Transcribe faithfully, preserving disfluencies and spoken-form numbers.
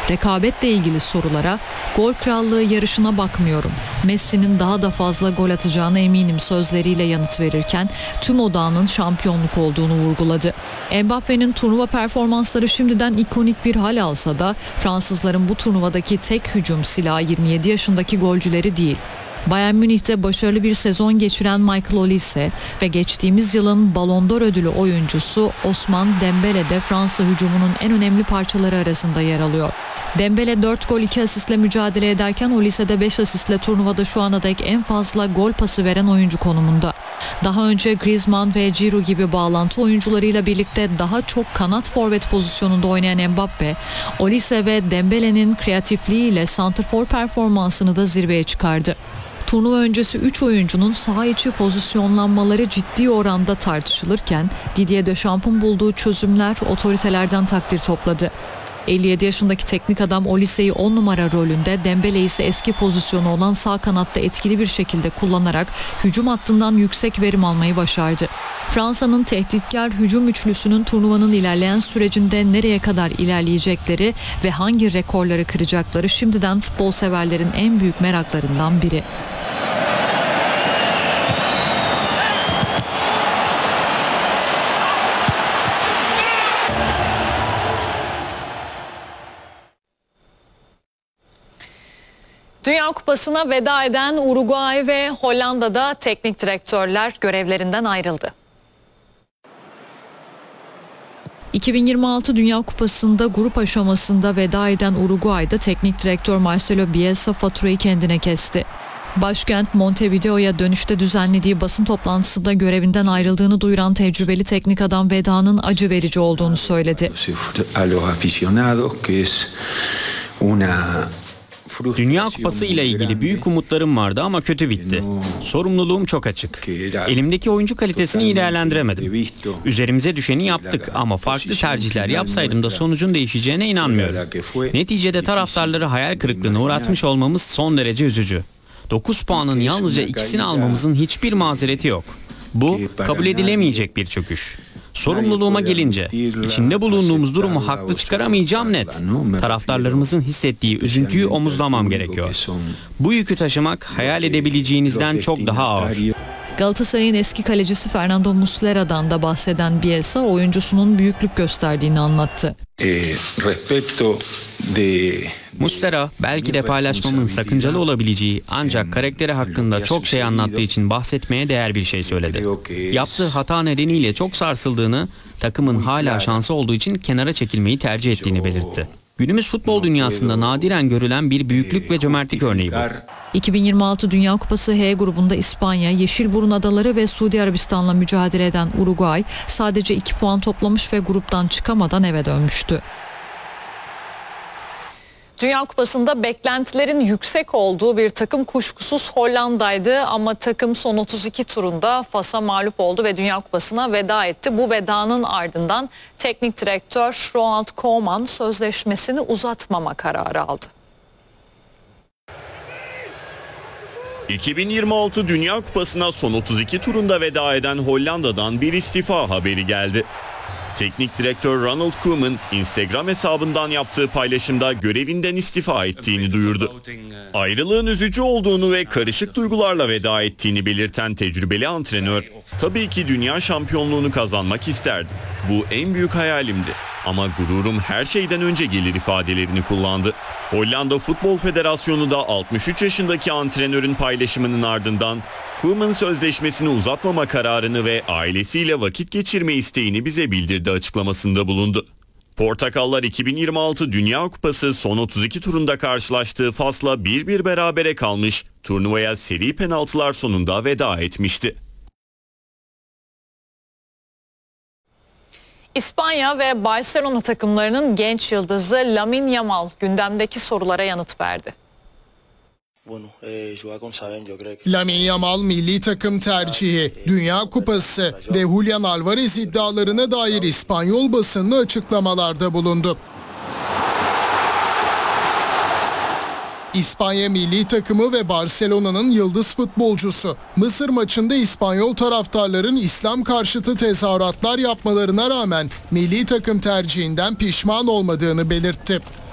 Rekabetle ilgili sorulara gol krallığı yarışına bakmıyorum. Messi'nin daha da fazla gol atacağına eminim sözleriyle yanıt verirken tüm odağının şampiyonluk olduğunu vurguladı. Mbappe'nin turnuva performansları şimdiden ikonik bir hal alsa da Fransızların bu turnuvadaki tek hücum silahı yirmi yedi yaşındaki golcüleri değil. Bayern Münih'te başarılı bir sezon geçiren Michael Olise ve geçtiğimiz yılın Ballon d'Or ödülü oyuncusu Ousmane Dembele de Fransa hücumunun en önemli parçaları arasında yer alıyor. Dembele dört gol iki asistle mücadele ederken Olise de beş asistle turnuvada şu ana dek en fazla gol pası veren oyuncu konumunda. Daha önce Griezmann ve Giroud gibi bağlantı oyuncularıyla birlikte daha çok kanat forvet pozisyonunda oynayan Mbappe, Olise ve Dembele'nin kreatifliğiyle santrfor performansını da zirveye çıkardı. Turnuva öncesi üç oyuncunun saha içi pozisyonlanmaları ciddi oranda tartışılırken Didier Deschamps'ın bulduğu çözümler otoritelerden takdir topladı. elli yedi yaşındaki teknik adam Olise'yi on numara rolünde, Dembele ise eski pozisyonu olan sağ kanatta etkili bir şekilde kullanarak hücum hattından yüksek verim almayı başardı. Fransa'nın tehditkar hücum üçlüsünün turnuvanın ilerleyen sürecinde nereye kadar ilerleyecekleri ve hangi rekorları kıracakları şimdiden futbol severlerin en büyük meraklarından biri. Dünya Kupası'na veda eden Uruguay ve Hollanda'da teknik direktörler görevlerinden ayrıldı. iki bin yirmi altı Dünya Kupası'nda grup aşamasında veda eden Uruguay'da teknik direktör Marcelo Bielsa faturayı kendine kesti. Başkent Montevideo'ya dönüşte düzenlediği basın toplantısında görevinden ayrıldığını duyuran tecrübeli teknik adam vedanın acı verici olduğunu söyledi. Dünya Kupası ile ilgili büyük umutlarım vardı ama kötü bitti. Sorumluluğum çok açık. Elimdeki oyuncu kalitesini iyi değerlendiremedim. Üzerimize düşeni yaptık ama farklı tercihler yapsaydım da sonucun değişeceğine inanmıyorum. Neticede taraftarları hayal kırıklığına uğratmış olmamız son derece üzücü. dokuz puanın yalnızca ikisini almamızın hiçbir mazereti yok. Bu kabul edilemeyecek bir çöküş. Sorumluluğuma gelince, içinde bulunduğumuz durumu haklı çıkaramayacağım net. Taraftarlarımızın hissettiği üzüntüyü omuzlamam gerekiyor. Bu yükü taşımak hayal edebileceğinizden çok daha ağır. Galatasaray'ın eski kalecisi Fernando Muslera'dan da bahseden Bielsa oyuncusunun büyüklük gösterdiğini anlattı. Muslera belki de paylaşmamın sakıncalı olabileceği ancak karakteri hakkında çok şey anlattığı için bahsetmeye değer bir şey söyledi. Yaptığı hata nedeniyle çok sarsıldığını, takımın hala şansı olduğu için kenara çekilmeyi tercih ettiğini belirtti. Günümüz futbol dünyasında nadiren görülen bir büyüklük ve cömertlik örneği bu. iki bin yirmi altı Dünya Kupası H grubunda İspanya, Yeşilburun Adaları ve Suudi Arabistan'la mücadele eden Uruguay sadece iki puan toplamış ve gruptan çıkamadan eve dönmüştü. Dünya Kupası'nda beklentilerin yüksek olduğu bir takım kuşkusuz Hollanda'ydı ama takım son otuz iki turunda Fas'a mağlup oldu ve Dünya Kupası'na veda etti. Bu vedanın ardından teknik direktör Ronald Koeman sözleşmesini uzatmama kararı aldı. iki bin yirmi altı Dünya Kupası'na son otuz iki turunda veda eden Hollanda'dan bir istifa haberi geldi. Teknik direktör Ronald Koeman Instagram hesabından yaptığı paylaşımda görevinden istifa ettiğini duyurdu. Ayrılığın üzücü olduğunu ve karışık duygularla veda ettiğini belirten tecrübeli antrenör, "Tabii ki dünya şampiyonluğunu kazanmak isterdim. Bu en büyük hayalimdi. Ama gururum her şeyden önce gelir" ifadelerini kullandı. Hollanda Futbol Federasyonu da altmış üç yaşındaki antrenörün paylaşımının ardından Koeman sözleşmesini uzatmama kararını ve ailesiyle vakit geçirme isteğini bize bildirdi açıklamasında bulundu. Portakallar iki bin yirmi altı Dünya Kupası son otuz iki turunda karşılaştığı Fas'la bir bir berabere kalmış, turnuvaya seri penaltılar sonunda veda etmişti. İspanya ve Barcelona takımlarının genç yıldızı Lamine Yamal gündemdeki sorulara yanıt verdi. Lamine Yamal milli takım tercihi, Dünya Kupası ve Julian Alvarez iddialarına dair İspanyol basınına açıklamalarda bulundu. İspanya milli takımı ve Barcelona'nın yıldız futbolcusu Mısır maçında İspanyol taraftarların İslam karşıtı tezahüratlar yapmalarına rağmen milli takım tercihinden pişman olmadığını belirtti.